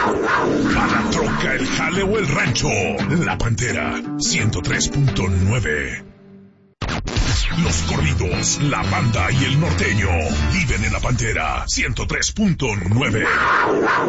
Para la troca, el jale o el rancho. La Pantera 103.9. Los corridos, la banda y el norteño viven en La Pantera 103.9.